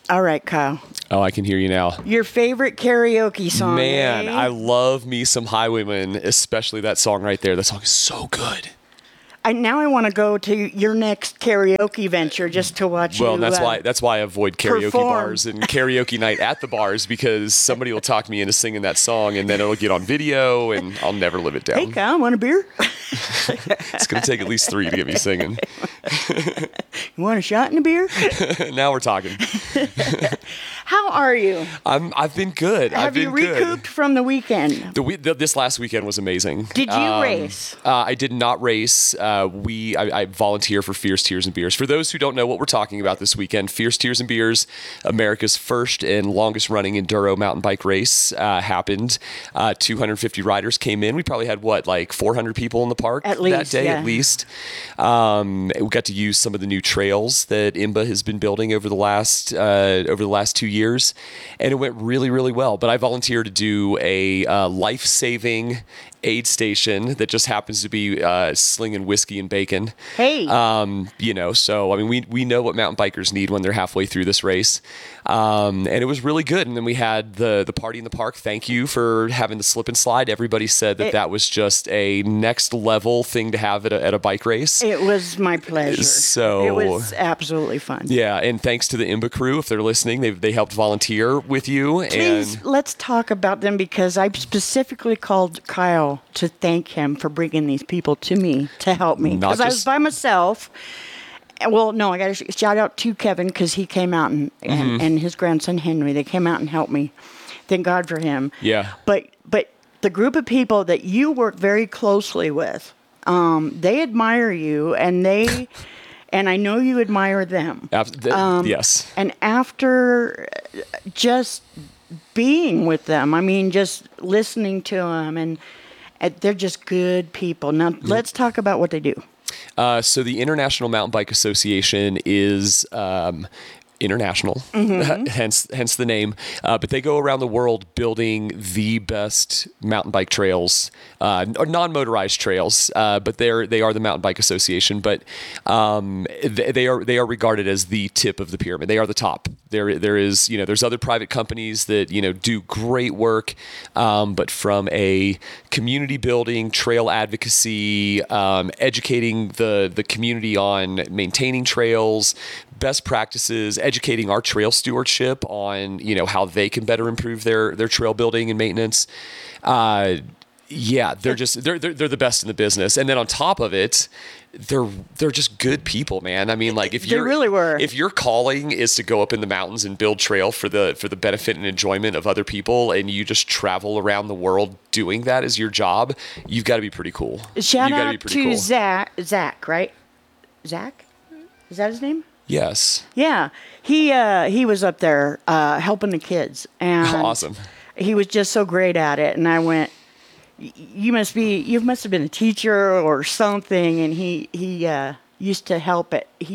All right, Kyle. Oh, I can hear you now. Your favorite karaoke song, Man, eh? I love me some Highwaymen, especially that song right there. That song is so good. Now I want to go to your next karaoke venture just to watch you. Well, that's why I avoid karaoke perform. bars and karaoke night at the bars, because somebody will talk me into singing that song and then it'll get on video and I'll never live it down. Hey, Kyle, want a beer? It's going to take at least 3 to get me singing. You want a shot in a beer? Now we're talking. How are you? I've been good. Have I've been you recouped from the weekend? This last weekend was amazing. Did you race? I did not race. I volunteer for Fierce Tears and Beers. For those who don't know what we're talking about this weekend, Fierce Tears and Beers, America's first and longest running enduro mountain bike race, happened. 250 riders came in. We probably had 400 people in the park at least, that day, yeah. at least. We got to use some of the new trails that IMBA has been building over the last 2 years, and it went really, really well. But I volunteered to do a life-saving aid station that just happens to be slinging whiskey and bacon. Hey. So I mean, we know what mountain bikers need when they're halfway through this race, and it was really good. And then we had the party in the park. Thank you for having the slip and slide. Everybody said that was just a next level thing to have at a bike race. It was my pleasure. So it was absolutely fun. Yeah, and thanks to the IMBA crew, if they're listening, they helped volunteer with you. Please, let's talk about them, because I specifically called Kyle to thank him for bringing these people to me to help me. Because I was by myself. Well, no, I got to shout out to Kevin, because he came out and his grandson Henry, they came out and helped me. Thank God for him. Yeah. But the group of people that you work very closely with, they admire you, and and I know you admire them. Yes. And after just being with them, I mean, just listening to them, and they're just good people. Now, let's talk about what they do. So the International Mountain Bike Association is international, hence the name. But they go around the world building the best mountain bike trails, or non-motorized trails. But they are the Mountain Bike Association. But they are regarded as the tip of the pyramid. They are the top. There is there's other private companies that do great work, but from a community building, trail advocacy, educating the community on maintaining trails, best practices, educating our trail stewardship on how they can better improve their trail building and maintenance. Yeah, they're the best in the business, and then on top of it, they're just good people, man. I mean, like if your calling is to go up in the mountains and build trail for the benefit and enjoyment of other people, and you just travel around the world doing that as your job, you've got to be pretty cool. Shout out to Zach, right? Zach, is that his name? Yes. Yeah, he was up there helping the kids, and awesome. He was just so great at it, and I went, you must have been a teacher or something, and he used to help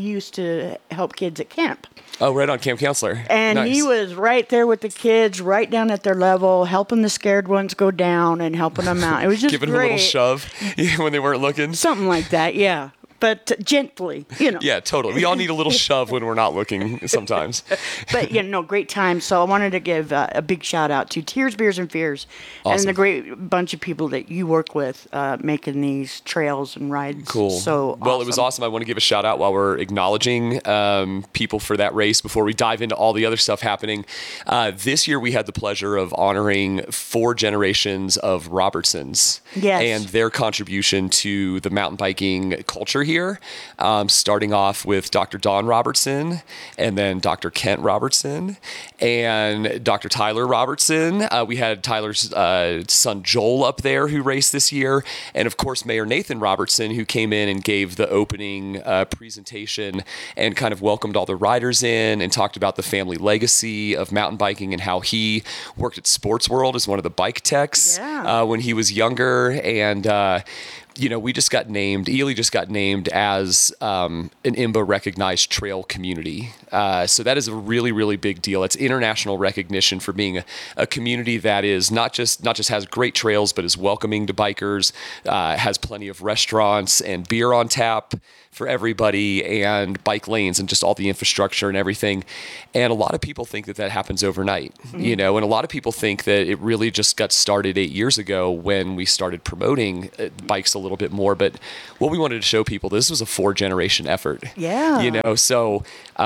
kids at camp. Oh, right on, camp counselor. And nice. He was right there with the kids, right down at their level, helping the scared ones go down and helping them out. It was just giving great. them a little shove when they weren't looking. Something like that, yeah. But gently, Yeah, totally. We all need a little shove when we're not looking sometimes. But, great time. So I wanted to give a big shout out to Tears, Beers, and Fears. Awesome. And the great bunch of people that you work with making these trails and rides. Cool. So Well, it was awesome. I want to give a shout out while we're acknowledging people for that race before we dive into all the other stuff happening. This year we had the pleasure of honoring 4 generations of Robertsons. Yes. And their contribution to the mountain biking culture here, starting off with Dr. Don Robertson, and then Dr. Kent Robertson, and Dr. Tyler Robertson. We had Tyler's son Joel up there who raced this year, and of course Mayor Nathan Robertson, who came in and gave the opening presentation and kind of welcomed all the riders in and talked about the family legacy of mountain biking and how he worked at Sports World as one of the bike techs when he was younger. And we just got named, Ely just got named as an IMBA recognized trail community. So that is a really, really big deal. It's international recognition for being a community that is not just has great trails, but is welcoming to bikers, has plenty of restaurants and beer on tap for everybody and bike lanes and just all the infrastructure and everything. And a lot of people think that happens overnight, and a lot of people think that it really just got started 8 years ago when we started promoting bikes a little bit more. But what we wanted to show people, this was a 4-generation effort. Yeah. So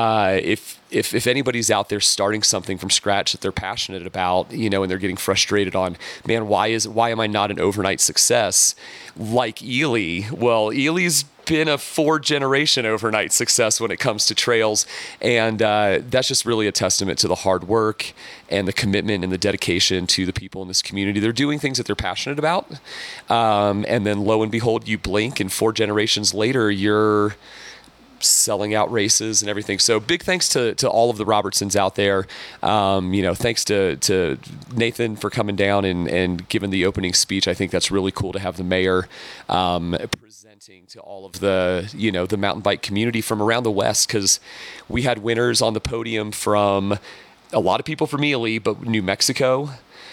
if anybody's out there starting something from scratch that they're passionate about, and they're getting frustrated on, man, why am I not an overnight success like Ely? Well, Ely's been a 4-generation overnight success when it comes to trails. And that's just really a testament to the hard work and the commitment and the dedication to the people in this community. They're doing things that they're passionate about. And then lo and behold, you blink and 4 generations later, you're selling out races and everything. So big thanks to all of the Robertsons out there. Thanks to Nathan for coming down and giving the opening speech. I think that's really cool to have the mayor presenting to all of the mountain bike community from around the West, because we had winners on the podium from a lot of people from Ely, but New Mexico,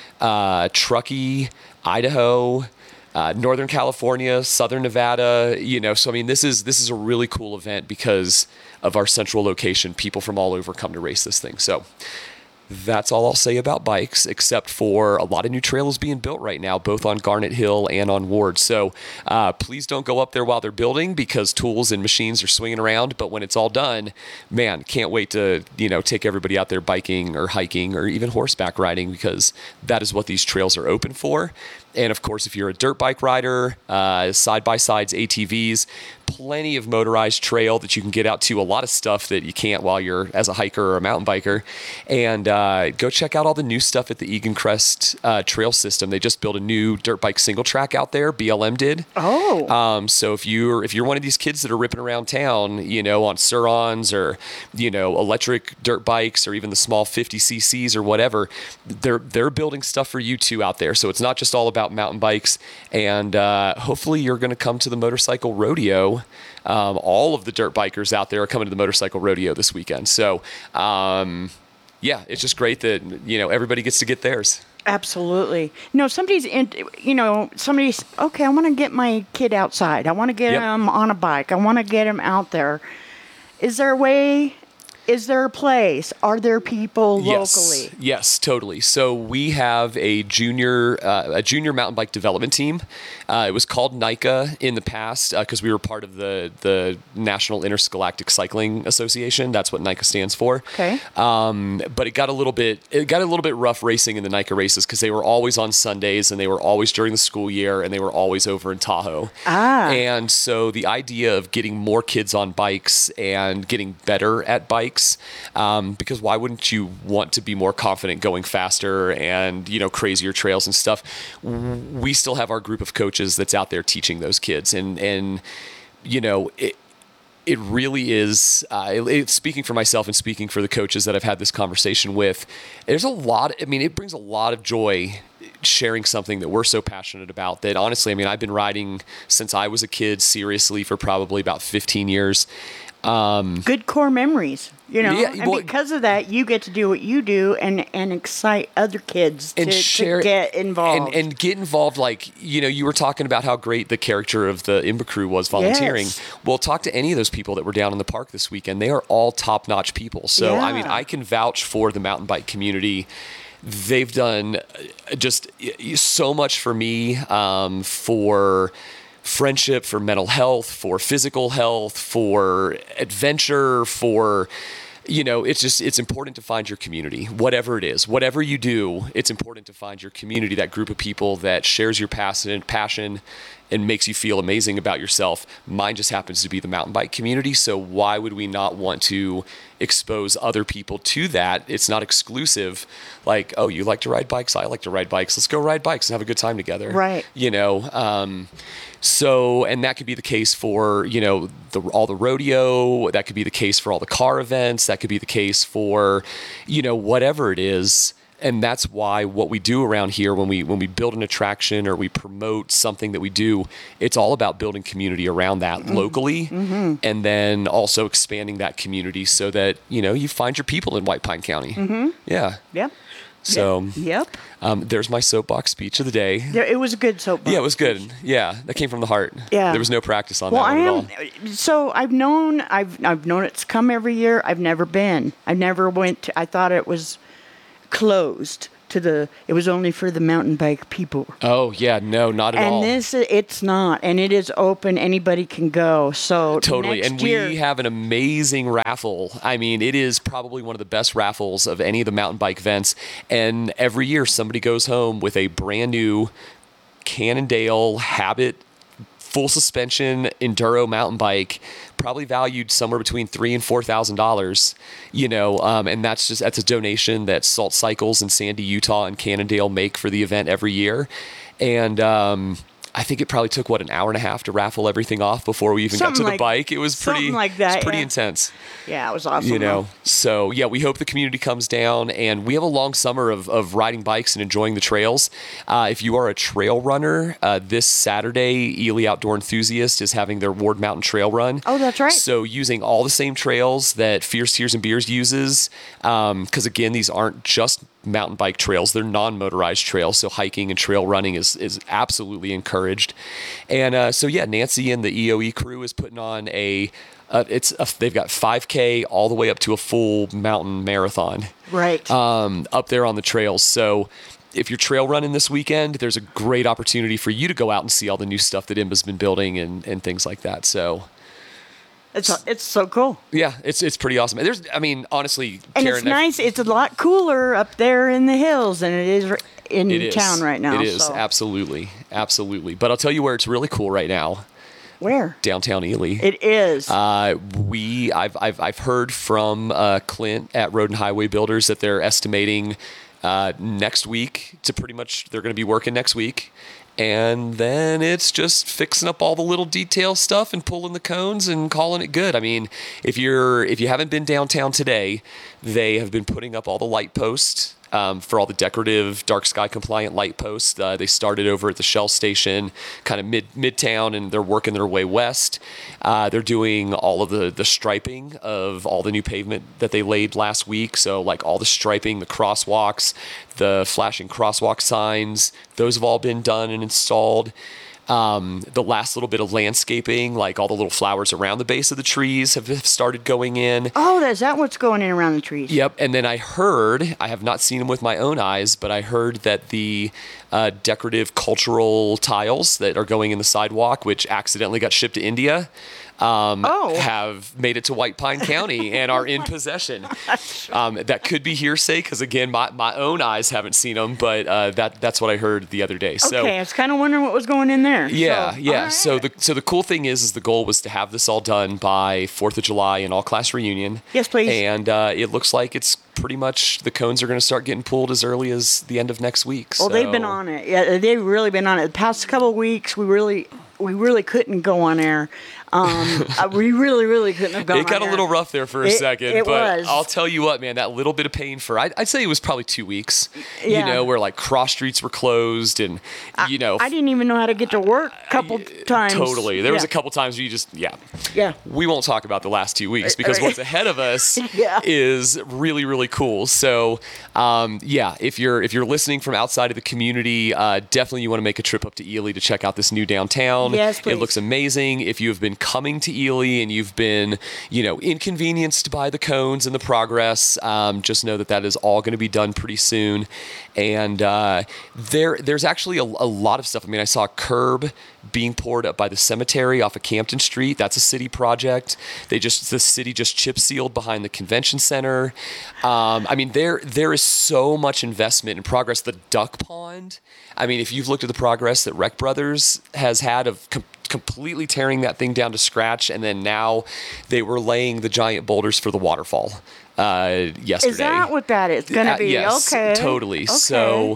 Truckee, Idaho, Northern California, Southern Nevada, so I mean, this is a really cool event because of our central location. People from all over come to race this thing. So that's all I'll say about bikes, except for a lot of new trails being built right now, both on Garnet Hill and on Ward. So please don't go up there while they're building, because tools and machines are swinging around. But when it's all done, man, can't wait to, take everybody out there biking or hiking or even horseback riding, because that is what these trails are open for. And of course, if you're a dirt bike rider, side-by-sides, ATVs, plenty of motorized trail that you can get out to, a lot of stuff that you can't while you're as a hiker or a mountain biker. And go check out all the new stuff at the Egan Crest trail system. They just built a new dirt bike single track out there. BLM did. Oh. So if you're one of these kids that are ripping around town, on Sur-Ons or, electric dirt bikes or even the small 50cc's or whatever, they're building stuff for you too out there. So it's not just all about mountain bikes. And hopefully you're going to come to the motorcycle rodeo. All of the dirt bikers out there are coming to the motorcycle rodeo this weekend. So, it's just great that, everybody gets to get theirs. Absolutely. No, somebody's, okay, I want to get my kid outside. I want to get him on a bike. I want to get him out there. Is there a way? Is there a place? Are there people locally? Yes, totally. So we have a junior mountain bike development team. It was called NICA in the past because we were part of the National Interscholastic Cycling Association. That's what NICA stands for. Okay. But it got a little bit rough racing in the NICA races because they were always on Sundays and they were always during the school year and they were always over in Tahoe. And so the idea of getting more kids on bikes and getting better at bikes, because why wouldn't you want to be more confident going faster and, crazier trails and stuff? We still have our group of coaches that's out there teaching those kids. And it really is, speaking for myself and speaking for the coaches that I've had this conversation with, it brings a lot of joy sharing something that we're so passionate about that honestly, I've been riding since I was a kid seriously for probably about 15 years. Good core memories, and because of that, you get to do what you do and excite other kids to get involved. And get involved, like, you were talking about how great the character of the IMBA crew was volunteering. Yes. Well, talk to any of those people that were down in the park this weekend. They are all top-notch people. So, I can vouch for the mountain bike community. They've done just so much for me, for friendship, for mental health, for physical health, for adventure, for, it's important to find your community, whatever it is, whatever you do, it's important to find your community, that group of people that shares your passion and makes you feel amazing about yourself. Mine just happens to be the mountain bike community. So why would we not want to expose other people to that? It's not exclusive. Like, oh, you like to ride bikes? I like to ride bikes. Let's go ride bikes and have a good time together. Right. So, and that could be the case for, all the rodeo. That could be the case for all the car events. That could be the case for, whatever it is. And that's why what we do around here, when we build an attraction or we promote something that we do, it's all about building community around that locally, and then also expanding that community so that, you find your people in White Pine County. Yeah. Yeah. So, yep. There's my soapbox speech of the day. Yeah, it was a good soapbox. Yeah, it was good. Yeah, that came from the heart. Yeah. There was no practice on that one at all. So I've known it's come every year. I've never been. I never went to, I thought it was closed it was only for the mountain bike people. Oh, yeah, no, not at all. And it's not, and it is open. Anybody can go. So totally. next And year, we have an amazing raffle. I mean, it is probably one of the best raffles of any of the mountain bike events. And every year somebody goes home with a brand new Cannondale Habit full suspension enduro mountain bike, probably valued somewhere between $3,000 and $4,000. And that's a donation that Salt Cycles in Sandy, Utah, and Cannondale make for the event every year. And I think it probably took an hour and a half to raffle everything off before we even got to the bike. It was pretty intense. Yeah, it was awesome. So yeah, we hope the community comes down, and we have a long summer of riding bikes and enjoying the trails. If you are a trail runner, this Saturday, Ely Outdoor Enthusiast is having their Ward Mountain Trail Run. Oh, that's right. So using all the same trails that Fierce Tears and Beers uses, because again, these aren't just mountain bike trails, they're non-motorized trails, so hiking and trail running is absolutely encouraged. And so yeah, Nancy and the EOE crew is putting on they've got 5K all the way up to a full mountain marathon, right, up there on the trails. So if you're trail running this weekend, there's a great opportunity for you to go out and see all the new stuff that IMBA's been building and things like that. So it's so cool. Yeah, it's pretty awesome. Honestly, and Karen, it's nice. It's a lot cooler up there in the hills than it is in town right now. It is, absolutely. But I'll tell you where it's really cool right now. Where? Downtown Ely. It is. I've heard from Clint at Road and Highway Builders that they're estimating next week they're going to be working next week. And then it's just fixing up all the little detail stuff and pulling the cones and calling it good. I mean, if you haven't been downtown today, they have been putting up all the light posts for all the decorative dark sky compliant light posts. They started over at the Shell station, kind of midtown, and they're working their way west. They're doing all of the striping of all the new pavement that they laid last week. So like all the striping, the crosswalks, the flashing crosswalk signs, those have all been done and installed. The last little bit of landscaping, like all the little flowers around the base of the trees have started going in. Oh, is that what's going in around the trees? Yep. And then I have not seen them with my own eyes, but I heard that the decorative cultural tiles that are going in the sidewalk, which accidentally got shipped to India, have made it to White Pine County and are in possession. That could be hearsay because, again, my own eyes haven't seen them, but that's what I heard the other day. So, okay, I was kind of wondering what was going in there. Yeah, so, yeah. Right. So the cool thing is the goal was to have this all done by 4th of July and all-class reunion. Yes, please. And it looks like it's pretty much the cones are going to start getting pulled as early as the end of next week. Well, they've been on it. Yeah, they've really been on it. The past couple of weeks, we really couldn't go on air. We really couldn't have gone on air. It got a little rough there for a second. It but was. I'll tell you what, man, that little bit of pain I'd say it was probably 2 weeks, yeah. Where like cross streets were closed and, I didn't even know how to get to work a couple times. Totally. There was a couple times where you just, Yeah. We won't talk about the last 2 weeks because what's ahead of us is really, really cool. So, if you're listening from outside of the community, definitely you want to make a trip up to Ely to check out this new downtown. Yes, please. It looks amazing. If you have been coming to Ely and you've been, inconvenienced by the cones and the progress, just know that is all going to be done pretty soon. And there's actually a lot of stuff. I mean, I saw a curb being poured up by the cemetery off of Campton Street. That's a city project. The city just chip sealed behind the convention center. There is so much investment and progress. The duck pond. I mean, if you've looked at the progress that Rec Brothers has had of completely tearing that thing down to scratch, and then now they were laying the giant boulders for the waterfall yesterday. Is that what that is going to be? Yes, okay. Totally. Okay. So,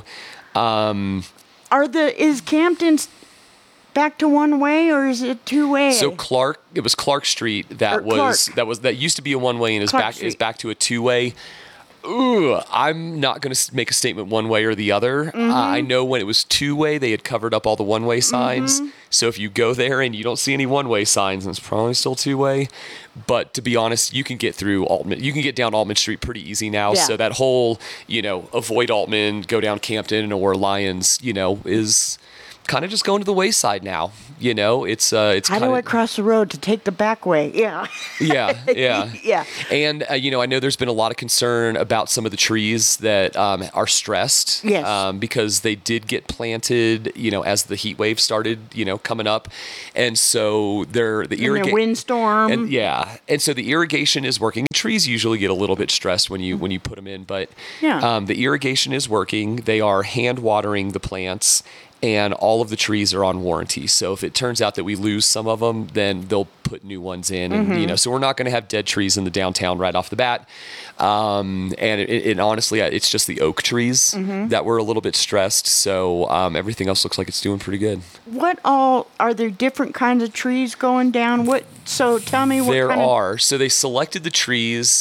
is Campton's back to one way or is it two way? So it was Clark Street that used to be a one way and is back to a two way. Ooh, I'm not going to make a statement one way or the other. I know when it was two-way, they had covered up all the one-way signs. So if you go there and you don't see any one-way signs, then it's probably still two-way. But to be honest, you can get through Altman. You can get down Altman Street pretty easy now. Yeah. So that whole, avoid Altman, go down Campton or Lyons, is kind of just going to the wayside now. It's How do I cross the road to take the back way? Yeah. Yeah. Yeah. And I know there's been a lot of concern about some of the trees that are stressed. Yes. Because they did get planted, as the heat wave started, coming up, and so the windstorm. And so the irrigation is working. Trees usually get a little bit stressed when you put them in, but the irrigation is working. They are hand watering the plants. And all of the trees are on warranty. So if it turns out that we lose some of them, then they'll put new ones in. And, so we're not going to have dead trees in the downtown right off the bat. And honestly, it's just the oak trees that were a little bit stressed. So everything else looks like it's doing pretty good. Are there different kinds of trees going down? So tell me what there are. So they selected the trees.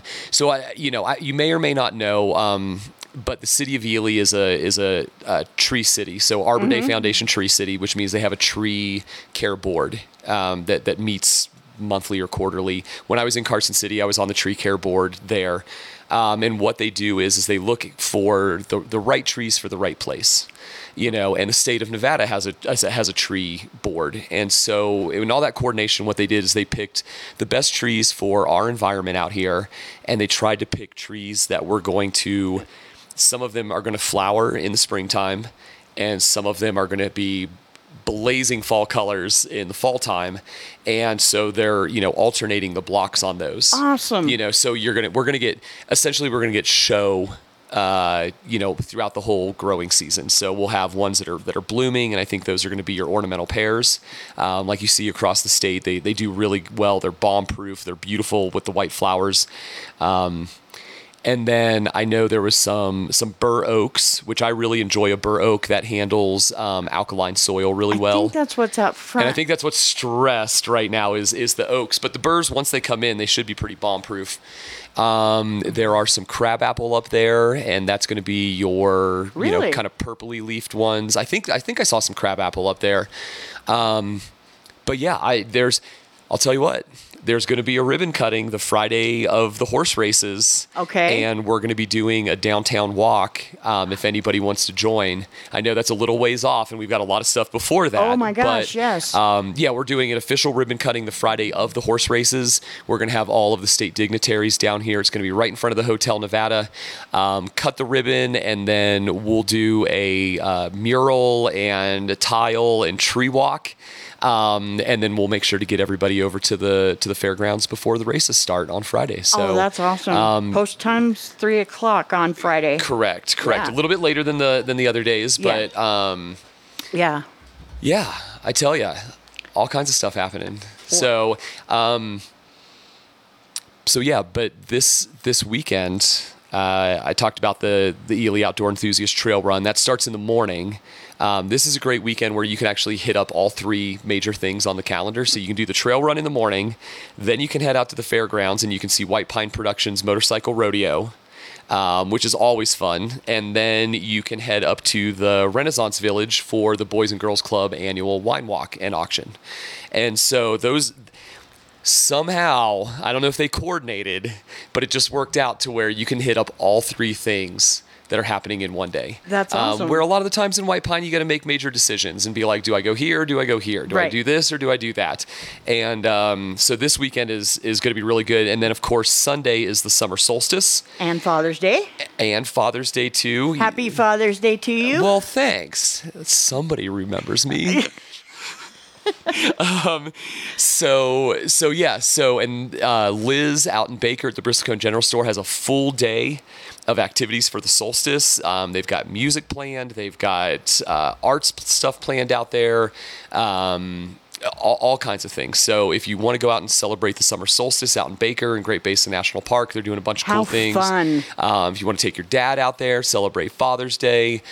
You may or may not know, but the city of Ely is a tree city. So Arbor Day Foundation Tree City, which means they have a tree care board that meets monthly or quarterly. When I was in Carson City, I was on the tree care board there. And what they do is they look for the right trees for the right place. And the state of Nevada has a tree board. And so in all that coordination, what they did is they picked the best trees for our environment out here. And they tried to pick trees that were going to, some of them are going to flower in the springtime, and some of them are going to be blazing fall colors in the fall time. And so they're, alternating the blocks on those. Awesome. So we're going to get show, throughout the whole growing season. So we'll have ones that are blooming, and I think those are going to be your ornamental pears. Like you see across the state, they do really well. They're bomb proof. They're beautiful with the white flowers. And then I know there was some bur oaks, which I really enjoy. A bur oak that handles alkaline soil really well. I think that's what's out front. And I think that's what's stressed right now is the oaks. But the burrs, once they come in, they should be pretty bomb proof. There are some crabapple up there, and that's going to be your really? Kind of purpley leafed ones. I think I saw some crabapple up there. But yeah, I'll tell you what. There's going to be a ribbon cutting the Friday of the horse races. Okay. And we're going to be doing a downtown walk if anybody wants to join. I know that's a little ways off, and we've got a lot of stuff before that. Oh, my gosh, but, yes. We're doing an official ribbon cutting the Friday of the horse races. We're going to have all of the state dignitaries down here. It's going to be right in front of the Hotel Nevada. Cut the ribbon, and then we'll do a mural and a tile and tree walk. And then we'll make sure to get everybody over to the fairgrounds before the races start on Friday. So that's awesome. Post time's 3:00 on Friday. Correct. Yeah. A little bit later than the other days, but yeah. I tell you, all kinds of stuff happening. So but this weekend, I talked about the Ely Outdoor Enthusiast Trail Run that starts in the morning. This is a great weekend where you can actually hit up all three major things on the calendar. So you can do the trail run in the morning, then you can head out to the fairgrounds and you can see White Pine Productions Motorcycle Rodeo, which is always fun. And then you can head up to the Renaissance Village for the Boys and Girls Club annual wine walk and auction. And so those... Somehow, I don't know if they coordinated, but it just worked out to where you can hit up all three things that are happening in one day. That's awesome. Where a lot of the times in White Pine, you got to make major decisions and be like, do I go here or do I go here? Do I do this or do I do that? And so this weekend is going to be really good. And then, of course, Sunday is the summer solstice. And Father's Day. And Father's Day, too. Happy Father's Day to you. Well, thanks. Somebody remembers me. Liz out in Baker at the Bristlecone General Store has a full day of activities for the solstice. They've got music planned. They've got arts stuff planned out there. all kinds of things. So if you want to go out and celebrate the summer solstice out in Baker and Great Basin National Park, they're doing a bunch of cool things. Fun. If you want to take your dad out there, celebrate Father's Day.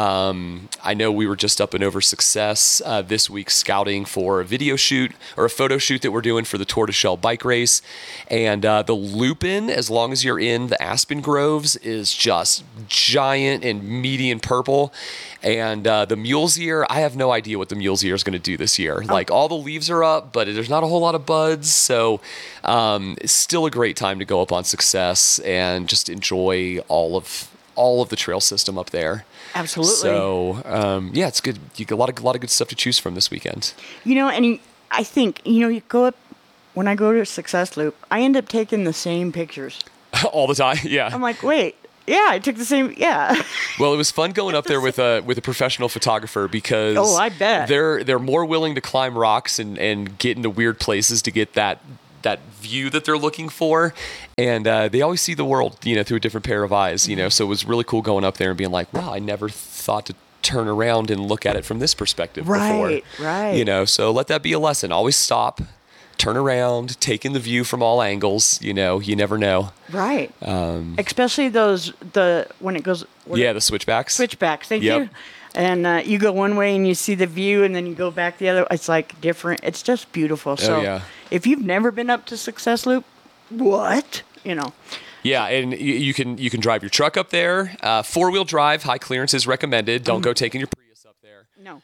I know we were just up and over Success this week scouting for a video shoot or a photo shoot that we're doing for the Tortoiseshell bike race. And the Lupin, as long as you're in the Aspen Groves, is just giant and meaty and purple. And the Mule's Ear, I have no idea what the Mule's Ear is going to do this year. Like, all the leaves are up, but there's not a whole lot of buds. So it's still a great time to go up on Success and just enjoy all of the trail system up there. Absolutely. So yeah, it's good. You get a lot of good stuff to choose from this weekend. And I think you go up. When I go to Success Loop, I end up taking the same pictures all the time. Yeah. I'm like, wait. Yeah, I took the same. Yeah. Well, it was fun going up there with a professional photographer because I bet they're more willing to climb rocks and get into weird places to get that view that they're looking for, and they always see the world through a different pair of eyes. So it was really cool going up there and being like, wow, I never thought to turn around and look at it from this perspective before. Right. So let that be a lesson. Always stop. Turn around, take in the view from all angles. You never know. Right. Especially when it goes. The switchbacks. Switchbacks. Thank you. And you go one way and you see the view, and then you go back the other. It's like different. It's just beautiful. So if you've never been up to Success Loop, what? Yeah, and you can drive your truck up there. 4-wheel drive, high clearance is recommended. Don't go taking your Prius up there. No.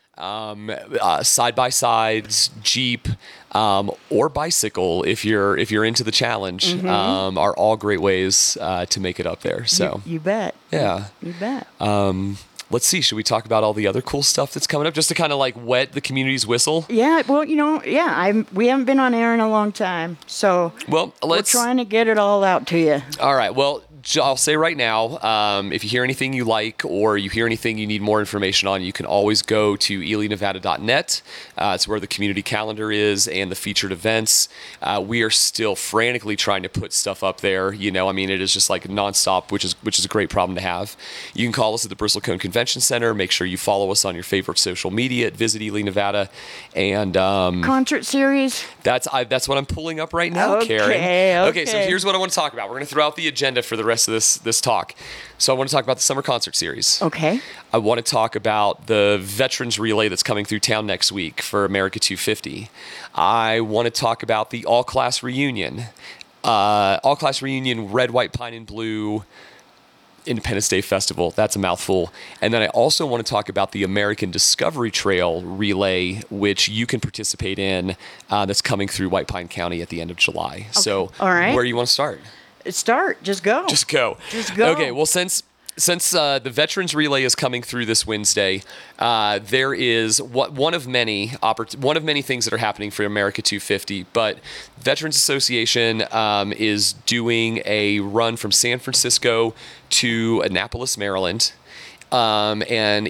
Side-by-sides, Jeep, or bicycle, if you're into the challenge, are all great ways to make it up there. So you bet. Yeah. You bet. Let's see. Should we talk about all the other cool stuff that's coming up, just to kind of like wet the community's whistle? Yeah. Well, we haven't been on air in a long time, so we're trying to get it all out to you. All right. Well, I'll say right now, if you hear anything you like or you hear anything you need more information on, you can always go to elinevada.net. It's where the community calendar is and the featured events. We are still frantically trying to put stuff up there. It is just like nonstop, which is a great problem to have. You can call us at the Bristlecone Convention Center. Make sure you follow us on your favorite social media at Visit Ely, Nevada. And concert series. That's what I'm pulling up right now, Karen. Okay, so here's what I want to talk about. We're going to throw out the agenda for the rest of this talk. So I want to talk about the summer concert series. Okay. I want to talk about the Veterans Relay that's coming through town next week for America 250. I want to talk about the All Class Reunion. All Class Reunion, Red, White, Pine, and Blue Independence Day Festival. That's a mouthful. And then I also want to talk about the American Discovery Trail Relay, which you can participate in, that's coming through White Pine County at the end of July. Okay. So all right. Where do you want to start? Just go. Just go. Okay, well, since the Veterans Relay is coming through this Wednesday, there is one of many things that are happening for America 250. But Veterans Association is doing a run from San Francisco to Annapolis, Maryland, and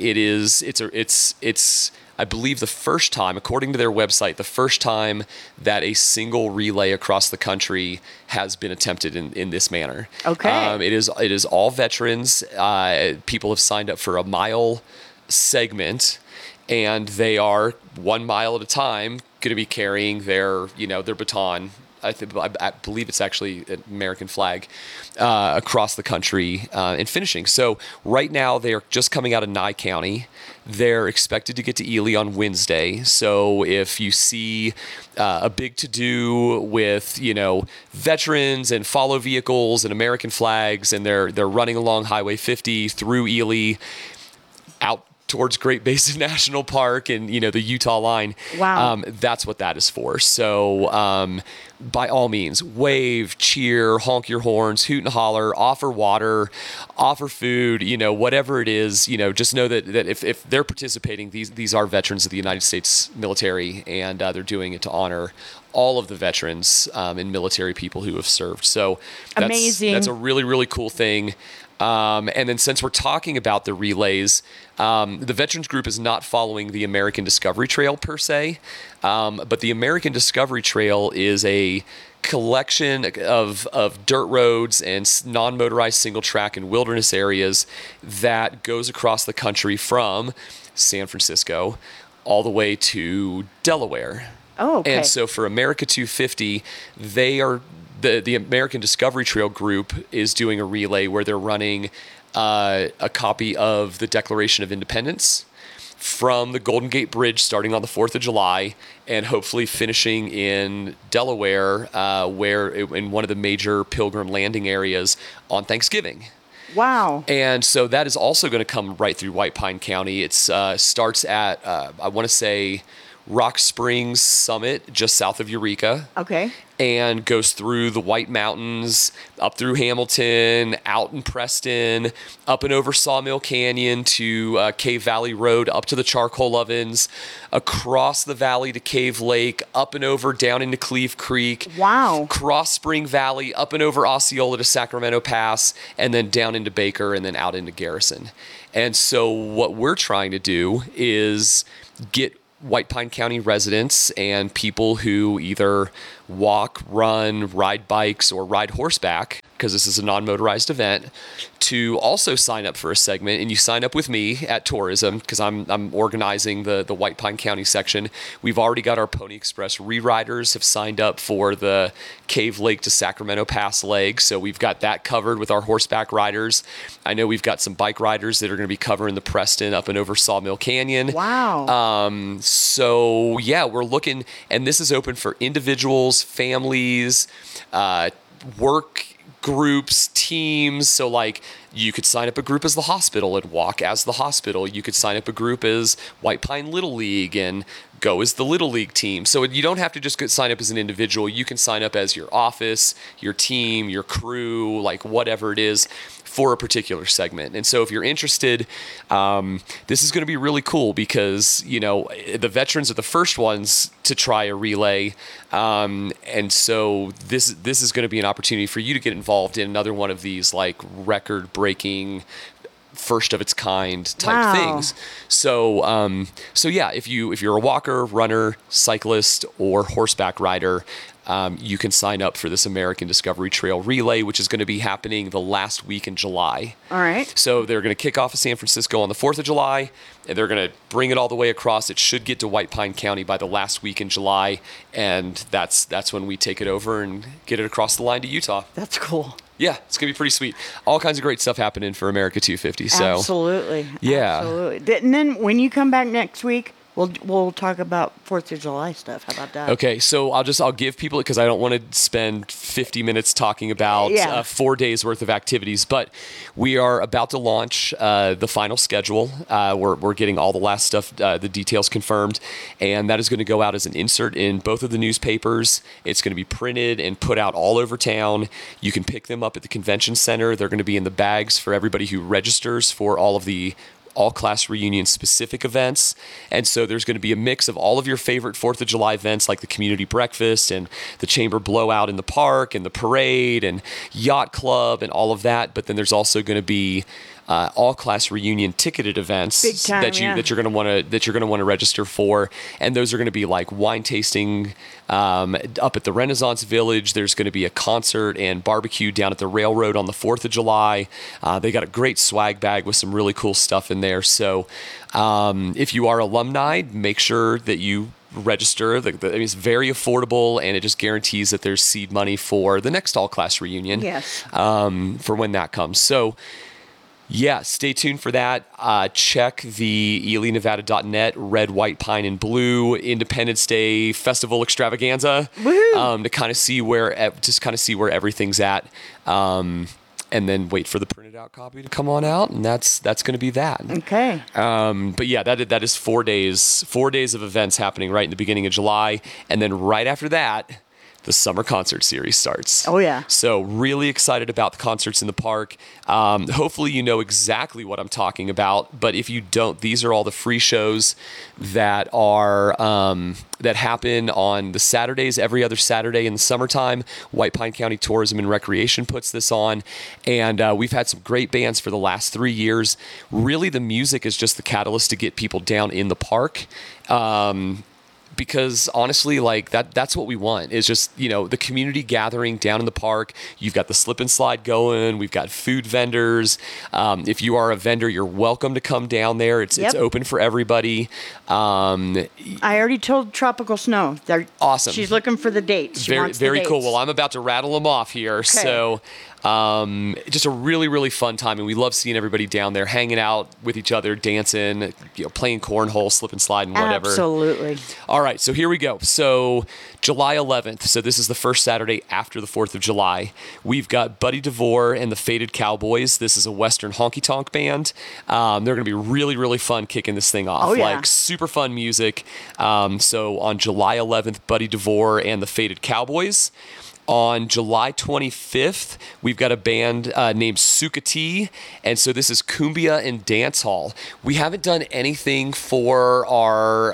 it's I believe the first time, according to their website, the first time that a single relay across the country has been attempted in this manner. Okay. It is all veterans. People have signed up for a mile segment, and they are 1 mile at a time going to be carrying their baton. I believe it's actually an American flag across the country and finishing. So right now they're just coming out of Nye County. They're expected to get to Ely on Wednesday. So if you see a big to-do with veterans and follow vehicles and American flags, and they're running along Highway 50 through Ely out towards Great Basin National Park and the Utah line. Wow. That's what that is for. So by all means, wave, cheer, honk your horns, hoot and holler, offer water, offer food, whatever it is, just know that if they're participating, these are veterans of the United States military, and they're doing it to honor all of the veterans and military people who have served. So amazing. That's a really, really cool thing. And then since we're talking about the relays, the Veterans Group is not following the American Discovery Trail per se, but the American Discovery Trail is a collection of dirt roads and non-motorized single track and wilderness areas that goes across the country from San Francisco all the way to Delaware. Oh, okay. And so for America 250, they are the American Discovery Trail group is doing a relay where they're running a copy of the Declaration of Independence from the Golden Gate Bridge starting on the 4th of July and hopefully finishing in Delaware, in one of the major pilgrim landing areas on Thanksgiving. Wow. And so that is also going to come right through White Pine County. It starts at, I want to say, Rock Springs Summit, just south of Eureka. Okay. And goes through the White Mountains, up through Hamilton, out in Preston, up and over Sawmill Canyon to Cave Valley Road, up to the charcoal ovens, across the valley to Cave Lake, up and over down into Cleve Creek. Wow. Cross Spring Valley, up and over Osceola to Sacramento Pass, and then down into Baker, and then out into Garrison. And so what we're trying to do is get White Pine County residents and people who either walk, run, ride bikes, or ride horseback, because this is a non-motorized event, to also sign up for a segment. And you sign up with me at Tourism, because I'm organizing the White Pine County section. We've already got our Pony Express re-riders have signed up for the Cave Lake to Sacramento Pass leg, so we've got that covered with our horseback riders. I know we've got some bike riders that are going to be covering the Preston up and over Sawmill Canyon. Wow. So yeah, we're looking, and this is open for individuals, families, work groups, teams. So like you could sign up a group as the hospital and walk as the hospital. You could sign up a group as White Pine Little League and go as the Little League team. So you don't have to just sign up as an individual. You can sign up as your office, your team, your crew, like whatever it is for a particular segment. And so if you're interested, this is going to be really cool because, you know, the veterans are the first ones to try a relay. And so this is going to be an opportunity for you to get involved in another one of these like record-breaking, first of its kind type things. So yeah, if you're a walker, runner, cyclist, or horseback rider, you can sign up for this American Discovery Trail Relay, which is going to be happening the last week in July. All right. So they're going to kick off in San Francisco on the 4th of July, and they're going to bring it all the way across. It should get to White Pine County by the last week in July, and that's when we take it over and get it across the line to Utah. That's cool. Yeah, it's going to be pretty sweet. All kinds of great stuff happening for America 250. So absolutely. Yeah. Absolutely. And then when you come back next week, we'll talk about 4th of July stuff. How about that? Okay, so I'll give people, because I don't want to spend 50 minutes talking about 4 days worth of activities, but we are about to launch the final schedule. We're getting all the last stuff, the details confirmed, and that is going to go out as an insert in both of the newspapers. It's going to be printed and put out all over town. You can pick them up at the convention center. They're going to be in the bags for everybody who registers for all of the all-class reunion specific events. And so there's going to be a mix of all of your favorite 4th of July events like the community breakfast and the chamber blowout in the park and the parade and yacht club and all of that. But then there's also going to be all-class reunion ticketed events Big time, that you're going to want to register for, and those are going to be like wine tasting up at the Renaissance Village. There's going to be a concert and barbecue down at the railroad on the 4th of July. They got a great swag bag with some really cool stuff in there. So if you are alumni, make sure that you register. It's very affordable, and it just guarantees that there's seed money for the next all-class reunion. Yes. For when that comes. So yeah, stay tuned for that. Check the elenevada.net Red, White, Pine, and Blue Independence Day Festival Extravaganza to kind of see where everything's at, and then wait for the printed out copy to come on out, and that's going to be that. Okay. But yeah, that is 4 days of events happening right in the beginning of July, and then right after that, the summer concert series starts. Oh, yeah. So really excited about the concerts in the park. Hopefully you know exactly what I'm talking about, but if you don't, these are all the free shows that are that happen on the Saturdays, every other Saturday in the summertime. White Pine County Tourism and Recreation puts this on, and we've had some great bands for the last 3 years. Really, the music is just the catalyst to get people down in the park. because honestly, like that's what we want, is just, the community gathering down in the park. You've got the slip and slide going. We've got food vendors. If you are a vendor, you're welcome to come down there. It's open for everybody. I already told Tropical Snow. Awesome. She's looking for the dates. Very cool. Well, I'm about to rattle them off here. Okay. So just a really, really fun time. And we love seeing everybody down there hanging out with each other, dancing, playing cornhole, slip and slide, and whatever. Absolutely. All right. So here we go. So July 11th. So this is the first Saturday after the 4th of July. We've got Buddy DeVore and the Faded Cowboys. This is a Western honky tonk band. They're going to be really, really fun kicking this thing off. Oh, yeah. Like super fun music. So on July 11th, Buddy DeVore and the Faded Cowboys. On July 25th, we've got a band named Sukati, and so this is Cumbia and Dance Hall. We haven't done anything for our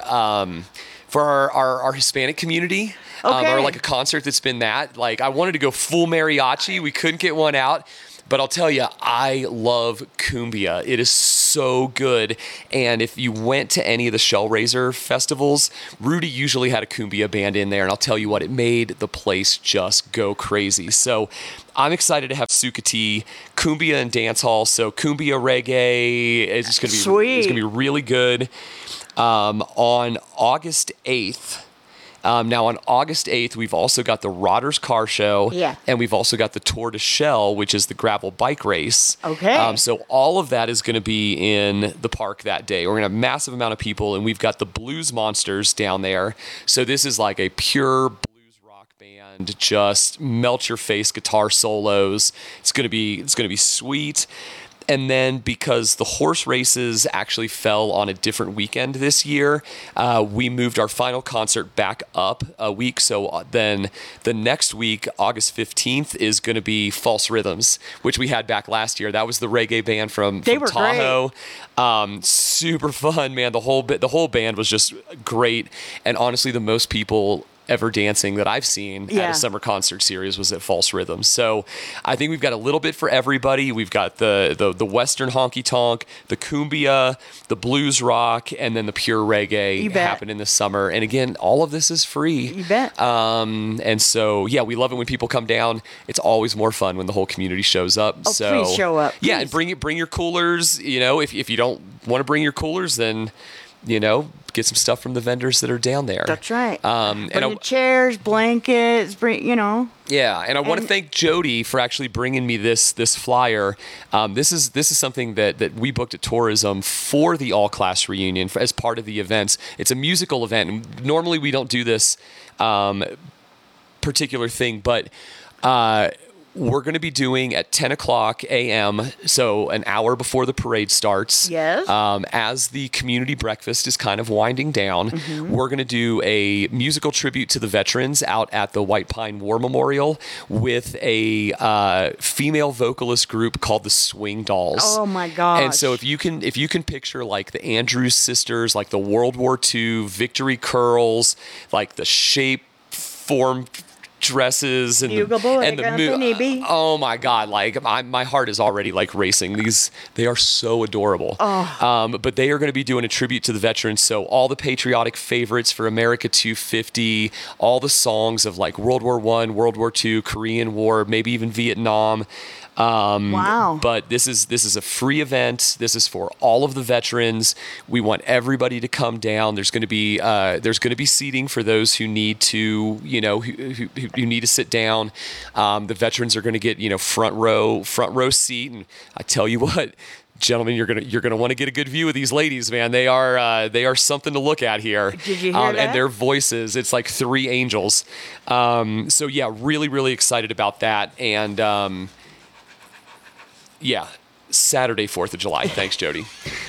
Hispanic community, or like a concert that's been that. Like, I wanted to go full mariachi. We couldn't get one out. But I'll tell you, I love cumbia. It is so good. And if you went to any of the Shellraiser festivals, Rudy usually had a cumbia band in there. And I'll tell you what, it made the place just go crazy. So I'm excited to have Sukati, cumbia and dance hall. So cumbia reggae is just going to be sweet. It's going to be really good. On August 8th. Now, on August 8th, we've also got the Rodders Car Show. Yeah. And we've also got the Tour de Shell, which is the gravel bike race. Okay. So all of that is going to be in the park that day. We're going to have a massive amount of people, and we've got the Blues Monsters down there. So this is like a pure blues rock band, just melt your face guitar solos. It's going to be sweet. And then because the horse races actually fell on a different weekend this year, we moved our final concert back up a week. So then the next week, August 15th, is going to be False Rhythms, which we had back last year. That was the reggae band from Tahoe. Super fun, man. The whole band was just great. And honestly, the most people ever dancing that I've seen at a summer concert series was at False Rhythms. So I think we've got a little bit for everybody. We've got the Western honky tonk, the cumbia, the blues rock, and then the pure reggae happening this summer. And again, all of this is free. You bet. And so, yeah, we love it when people come down. It's always more fun when the whole community shows up. Oh, so please show up. Please. Yeah, and bring your coolers. If you don't want to bring your coolers, then get some stuff from the vendors that are down there. That's right. Bring chairs, blankets, Yeah, and I want to thank Jody for actually bringing me this flyer. This is something that we booked at Tourism for the all class reunion as part of the events. It's a musical event. And normally we don't do this particular thing, but we're going to be doing at 10 o'clock a.m., so an hour before the parade starts. Yes. As the community breakfast is kind of winding down, we're going to do a musical tribute to the veterans out at the White Pine War Memorial with a female vocalist group called the Swing Dolls. Oh my gosh. And so if you can picture like the Andrews Sisters, like the World War II Victory Curls, like the shape form dresses and the oh my god, like my heart is already like racing. They are so adorable. But they are going to be doing a tribute to the veterans, so all the patriotic favorites for America 250, all the songs of like World War I, World War II, Korean War, maybe even Vietnam. Wow. But this is a free event. This is for all of the veterans. We want everybody to come down. There's going to be seating for those who need to, who need to sit down. The veterans are going to get, front row seat. And I tell you what, gentlemen, you're gonna want to get a good view of these ladies, man. They are something to look at here. Did you hear that? And their voices, it's like three angels. So yeah, really, really excited about that. And yeah, Saturday, 4th of July. Thanks, Jody.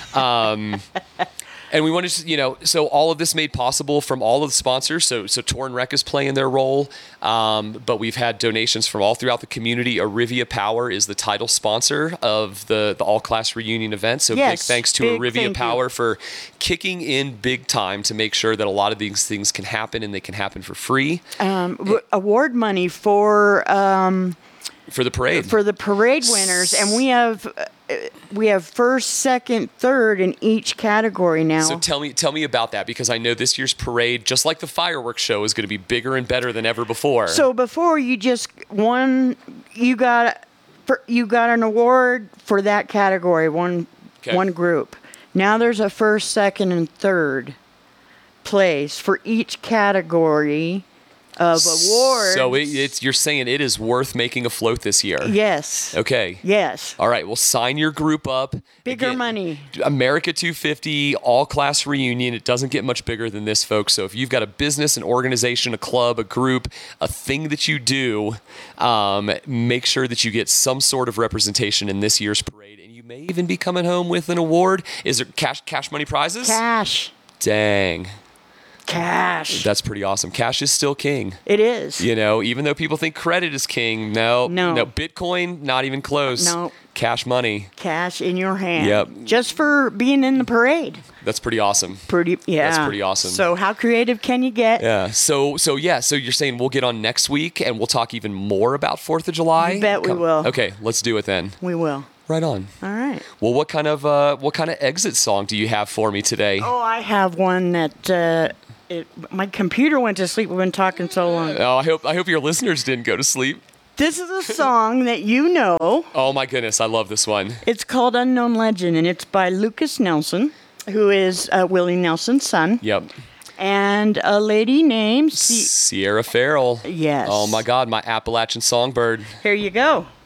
And we wanted to, so all of this made possible from all of the sponsors. So Torn Rec is playing their role, but we've had donations from all throughout the community. Arivia Power is the title sponsor of the all class reunion event. So big thanks to Arivia Power for kicking in big time to make sure that a lot of these things can happen and they can happen for free. Award money for For the parade. For the parade winners, and we have first, second, third in each category now. So tell me about that, because I know this year's parade, just like the fireworks show, is going to be bigger and better than ever before. So before you just won, you got an award for that category, one group. Now there's a first, second, and third place for each category of awards. So you're saying it is worth making a float this year? Yes. Okay. Yes. All right. Well, sign your group up. Bigger money. America 250 all-class reunion. It doesn't get much bigger than this, folks. So if you've got a business, an organization, a club, a group, a thing that you do, make sure that you get some sort of representation in this year's parade. And you may even be coming home with an award. Is there cash money prizes? Cash. Dang. Cash. That's pretty awesome. Cash is still king. It is. You know, even though people think credit is king, no. Bitcoin, not even close. No. Cash money. Cash in your hand. Yep. Just for being in the parade. That's pretty awesome. Yeah. That's pretty awesome. So how creative can you get? Yeah. So you're saying we'll get on next week and we'll talk even more about 4th of July? You bet we will. Okay, let's do it then. We will. Right on. All right. Well, what kind of exit song do you have for me today? Oh, I have one that my computer went to sleep. We've been talking so long. Oh, I hope your listeners didn't go to sleep. This is a song that you know. Oh my goodness, I love this one. It's called Unknown Legend, and it's by Lucas Nelson, who is Willie Nelson's son. Yep. And a lady named Sierra Farrell. Yes. Oh my God, my Appalachian songbird. Here you go.